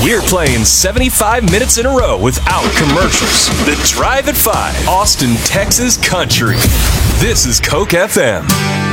We're playing 75 minutes in a row without commercials. The Drive at 5, Austin, Texas country. This is Coke FM.